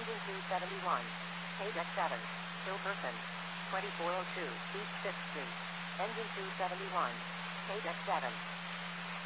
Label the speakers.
Speaker 1: Engine 271. Paydeck 7. Still person. 2402 East 5th Street. Engine 271. Paydeck 7.